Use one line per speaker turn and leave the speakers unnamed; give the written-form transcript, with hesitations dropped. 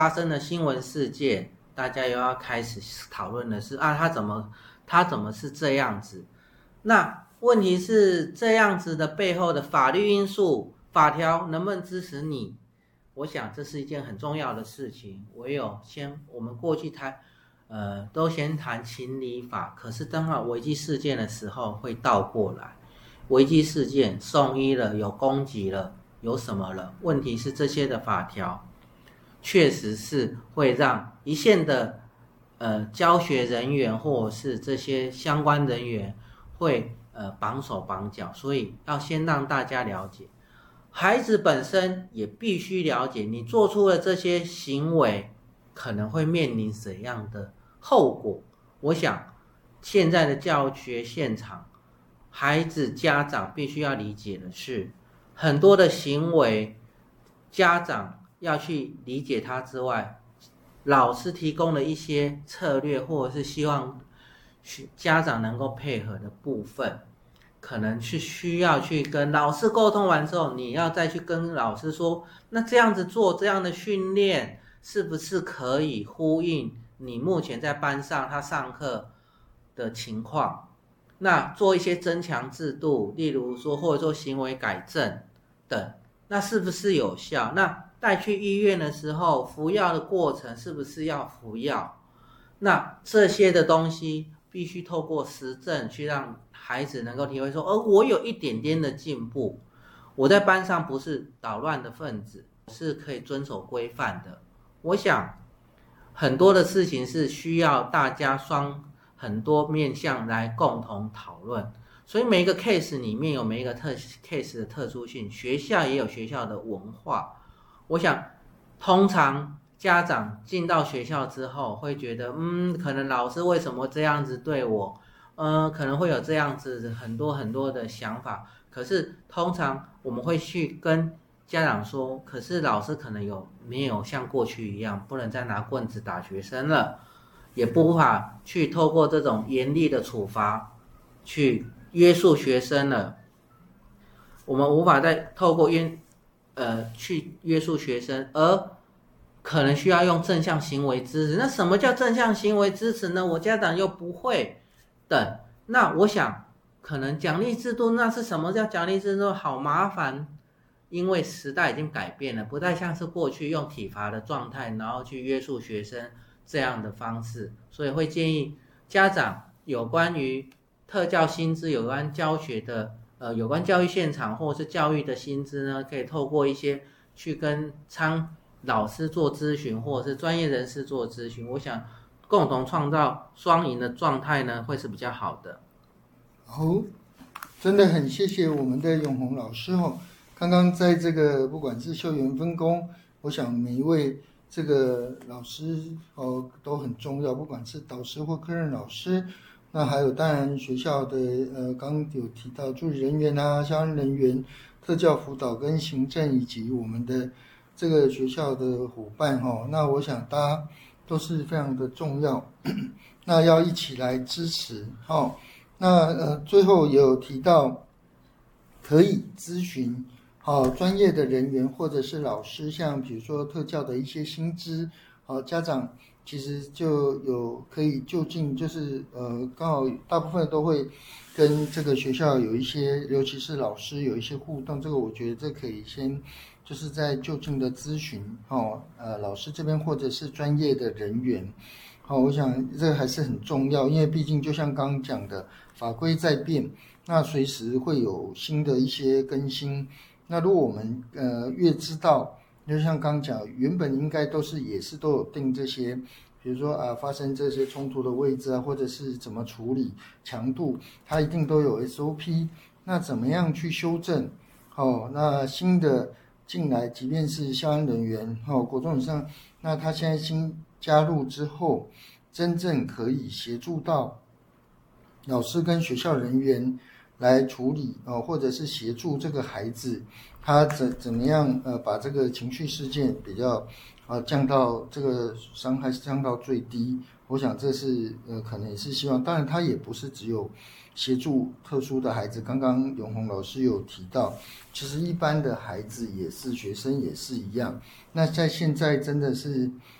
发生的新闻事件，大家又要开始讨论的是啊，他怎么是这样子？那问题是这样子的背后的法律因素、法条能不能支持你？我想这是一件很重要的事情。我们过去都先谈情理法，可是当好危机事件的时候会倒过来，危机事件送医了，有攻击了，有什么了？问题是这些的法条确实是会让一线的教学人员或者是这些相关人员会绑手绑脚，所以要先让大家了解，孩子本身也必须了解，你做出了这些行为可能会面临怎样的后果。我想现在的教学现场，孩子家长必须要理解的是，很多的行为家长要去理解它之外，老师提供了一些策略，或者是希望家长能够配合的部分，可能是需要去跟老师沟通完之后，你要再去跟老师说，那这样子做这样的训练是不是可以呼应你目前在班上他上课的情况？那做一些增强制度，例如说或者说行为改正等，那是不是有效？那带去医院的时候，服药的过程是不是要服药？那这些的东西必须透过实证去让孩子能够体会说，我有一点点的进步，我在班上不是捣乱的分子，是可以遵守规范的。我想很多的事情是需要大家很多面向来共同讨论，所以每一个 case 里面有每一个case 的特殊性，学校也有学校的文化。我想通常家长进到学校之后会觉得可能老师为什么这样子对我，可能会有这样子很多很多的想法。可是通常我们会去跟家长说，可是老师可能没有像过去一样不能再拿棍子打学生了，也无法去透过这种严厉的处罚去约束学生了，我们无法再透过去约束学生，而可能需要用正向行为支持。那什么叫正向行为支持呢？我家长又不会等。那我想可能奖励制度，那是什么叫奖励制度？好麻烦，因为时代已经改变了，不太像是过去用体罚的状态然后去约束学生这样的方式。所以会建议家长有关于特教薪资、有关教学的有关教育现场或者是教育的薪资呢，可以透过一些去跟老师做咨询，或者是专业人士做咨询。我想共同创造双赢的状态呢，会是比较好的。
好，真的很谢谢我们的永宏老师哦。刚刚在这个不管是校园分工，我想每一位这个老师都很重要，不管是导师或科任老师。那还有当然学校的刚刚有提到助理人员啊、相关人员、特教辅导跟行政，以及我们的这个学校的伙伴那我想大家都是非常的重要，那要一起来支持那最后也有提到可以咨询专业的人员或者是老师，像比如说特教的一些薪资家长其实就有可以就近，就是刚好大部分都会跟这个学校有一些，尤其是老师有一些互动，这个我觉得这可以先就是在就近的咨询老师这边或者是专业的人员我想这个还是很重要，因为毕竟就像刚刚讲的，法规在变，那随时会有新的一些更新。那如果我们越知道，就像刚刚讲，原本应该也是都有定这些，比如说发生这些冲突的位置或者是怎么处理强度，它一定都有 SOP。那怎么样去修正？那新的进来，即便是校安人员国中以上，那他现在新加入之后，真正可以协助到老师跟学校人员来处理或者是协助这个孩子他怎么样把这个情绪事件比较降到这个伤害降到最低。我想这是可能也是希望，当然他也不是只有协助特殊的孩子。刚刚永红老师有提到，其实一般的孩子也是学生也是一样。那在现在真的是